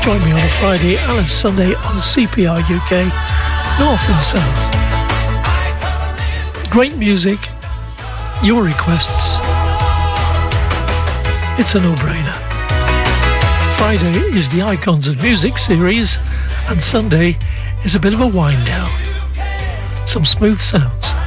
Join me on a Friday and a Sunday on CPR UK, North and South. Great music, your requests. It's a no-brainer. Friday is the Icons of Music series, and Sunday is a bit of a wind down. Some smooth sounds.